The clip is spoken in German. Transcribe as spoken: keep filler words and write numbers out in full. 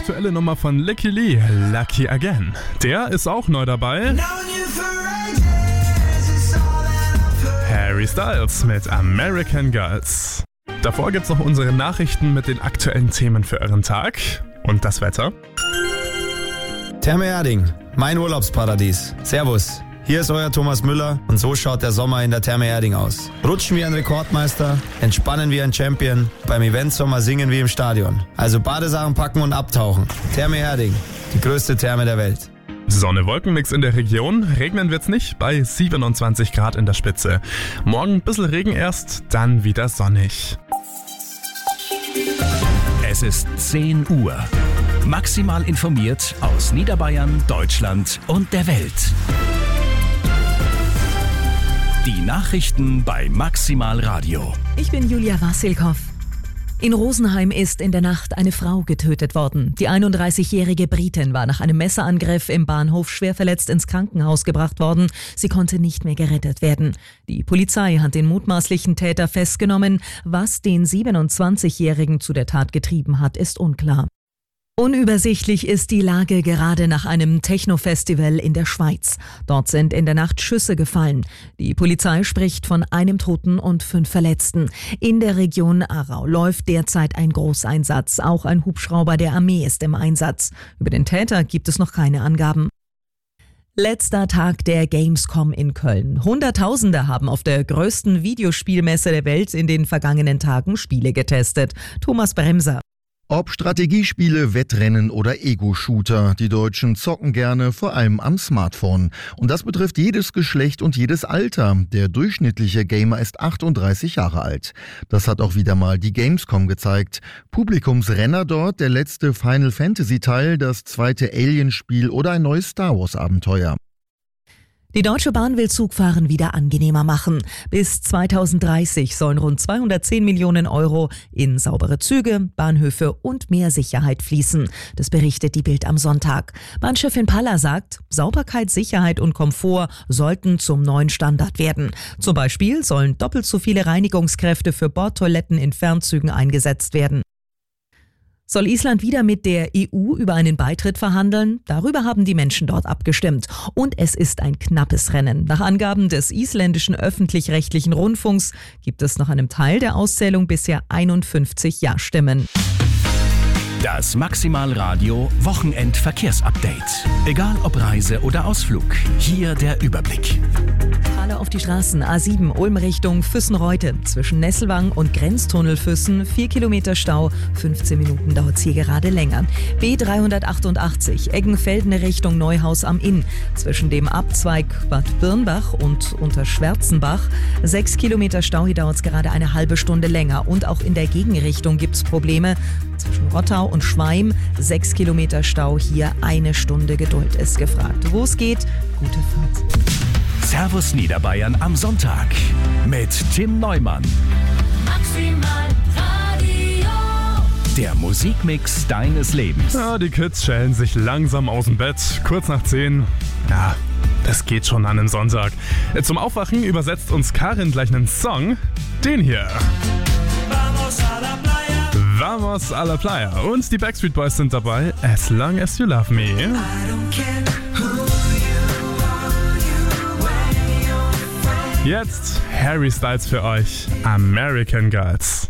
aktuelle Nummer von Licky Lee, Lucky Again. Der ist auch neu dabei. Harry Styles mit American Girls. Davor gibt's noch unsere Nachrichten mit den aktuellen Themen für euren Tag und das Wetter. Therme Erding, mein Urlaubsparadies. Servus, hier ist euer Thomas Müller und so schaut der Sommer in der Therme Erding aus. Rutschen wie ein Rekordmeister, entspannen wie ein Champion, beim Eventsommer singen wie im Stadion. Also Badesachen packen und abtauchen. Therme Erding, die größte Therme der Welt. Sonne-Wolkenmix in der Region, regnen wird's nicht, bei siebenundzwanzig Grad in der Spitze. Morgen ein bisschen Regen erst, dann wieder sonnig. Es ist zehn Uhr. Maximal informiert aus Niederbayern, Deutschland und der Welt. Die Nachrichten bei Maximal Radio. Ich bin Julia Wassilkow. In Rosenheim ist in der Nacht eine Frau getötet worden. Die einunddreißigjährige Britin war nach einem Messerangriff im Bahnhof schwer verletzt ins Krankenhaus gebracht worden. Sie konnte nicht mehr gerettet werden. Die Polizei hat den mutmaßlichen Täter festgenommen. Was den siebenundzwanzigjährigen zu der Tat getrieben hat, ist unklar. Unübersichtlich ist die Lage gerade nach einem Techno-Festival in der Schweiz. Dort sind in der Nacht Schüsse gefallen. Die Polizei spricht von einem Toten und fünf Verletzten. In der Region Aarau läuft derzeit ein Großeinsatz. Auch ein Hubschrauber der Armee ist im Einsatz. Über den Täter gibt es noch keine Angaben. Letzter Tag der Gamescom in Köln. Hunderttausende haben auf der größten Videospielmesse der Welt in den vergangenen Tagen Spiele getestet. Thomas Bremser. Ob Strategiespiele, Wettrennen oder Ego-Shooter, die Deutschen zocken gerne, vor allem am Smartphone. Und das betrifft jedes Geschlecht und jedes Alter. Der durchschnittliche Gamer ist achtunddreißig Jahre alt. Das hat auch wieder mal die Gamescom gezeigt. Publikumsrenner dort, der letzte Final Fantasy-Teil, das zweite Alien-Spiel oder ein neues Star Wars-Abenteuer. Die Deutsche Bahn will Zugfahren wieder angenehmer machen. Bis zweitausenddreißig sollen rund zweihundertzehn Millionen Euro in saubere Züge, Bahnhöfe und mehr Sicherheit fließen. Das berichtet die Bild am Sonntag. Bahnchefin Palla sagt, Sauberkeit, Sicherheit und Komfort sollten zum neuen Standard werden. Zum Beispiel sollen doppelt so viele Reinigungskräfte für Bordtoiletten in Fernzügen eingesetzt werden. Soll Island wieder mit der E U über einen Beitritt verhandeln? Darüber haben die Menschen dort abgestimmt. Und es ist ein knappes Rennen. Nach Angaben des isländischen öffentlich-rechtlichen Rundfunks gibt es nach einem Teil der Auszählung bisher einundfünfzig Ja-Stimmen. Das Maximal Radio Wochenend-Verkehrsupdate. Egal ob Reise oder Ausflug, hier der Überblick. Alle auf die Straßen. A sieben Ulm Richtung Füssen-Reute. Zwischen Nesselwang und Grenztunnel Füssen vier Kilometer Stau. fünfzehn Minuten dauert es hier gerade länger. B dreihundertachtundachtzig Eggenfelden Richtung Neuhaus am Inn. Zwischen dem Abzweig Bad Birnbach und Unterschwärzenbach. sechs Kilometer Stau. Hier dauert es gerade eine halbe Stunde länger. Und auch in der Gegenrichtung gibt es Probleme. Zwischen Rottau und Schweim sechs Kilometer Stau. Hier eine Stunde Geduld ist gefragt. Wo es geht, gute Fahrt. Servus Niederbayern am Sonntag mit Tim Neumann. Maximal Radio. Der Musikmix deines Lebens. Ja, die Kids schälen sich langsam aus dem Bett. Kurz nach zehn. Ja, das geht schon an einem Sonntag. Zum Aufwachen übersetzt uns Karin gleich einen Song. Den hier. Vamos a la playa. Vamos a la playa. Und die Backstreet Boys sind dabei. As long as you love me. I don't care who you are, you when you're friend. Jetzt Harry Styles für euch. American Girls.